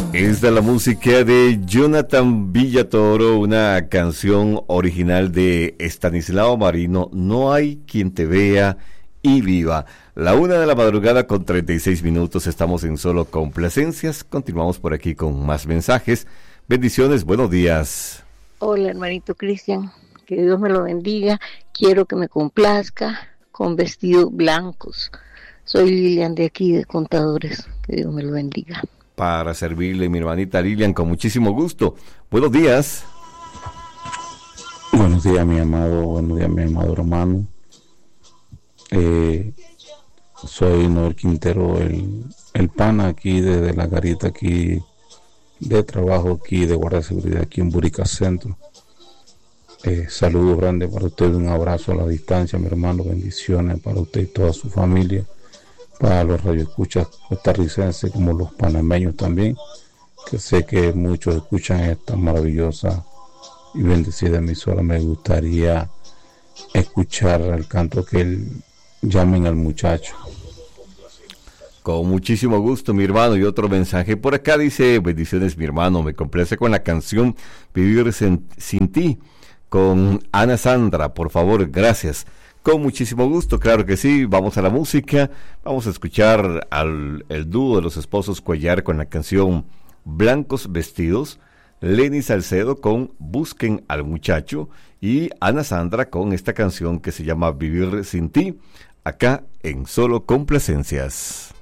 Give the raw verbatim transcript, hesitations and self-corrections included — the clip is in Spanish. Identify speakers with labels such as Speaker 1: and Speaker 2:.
Speaker 1: Esta es la música de Jonathan Villatoro, una canción original de Estanislao Marino, No hay quien te vea y viva. La una de la madrugada con treinta y seis minutos, estamos en Solo Complacencias. Continuamos por aquí con más mensajes. Bendiciones, buenos días.
Speaker 2: Hola, hermanito Cristian, que Dios me lo bendiga. Quiero que me complazca con vestidos blancos. Soy Lilian de aquí de Contadores, que Dios me lo bendiga.
Speaker 1: Para servirle, mi hermanita Lilian, con muchísimo gusto. Buenos días.
Speaker 3: Buenos días, mi amado, buenos días, mi amado hermano. Eh, soy Noel Quintero, el, el pana aquí desde la garita aquí de trabajo aquí de guardia de seguridad aquí en Burica Centro. Eh, saludo grande para usted, un abrazo a la distancia, mi hermano, bendiciones para usted y toda su familia, para los radioescuchas costarricenses como los panameños también, que sé que muchos escuchan esta maravillosa y bendecida emisora. Me gustaría escuchar el canto que él llamen al muchacho.
Speaker 1: Con muchísimo gusto, mi hermano. Y otro mensaje por acá dice: bendiciones, mi hermano, me complace con la canción Vivir sin, sin ti, con Ana Sandra, por favor, gracias. Con muchísimo gusto, claro que sí. Vamos a la música, vamos a escuchar al el dúo de los esposos Cuellar con la canción Blancos Vestidos, Lenny Salcedo con Busquen al Muchacho y Ana Sandra con esta canción que se llama Vivir sin ti, acá en Solo Complacencias.